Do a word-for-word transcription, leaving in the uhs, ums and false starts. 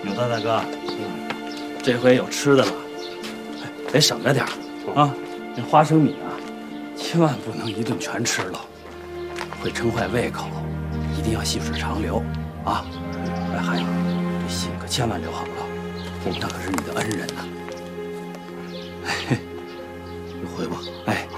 有的大哥，嗯，这回有吃的了，得省着点啊。那花生米啊，千万不能一顿全吃了，会撑坏胃口，一定要细水长流啊。哎，还有这血可千万流好了，我们那可是你的恩人呐。你回吧，哎。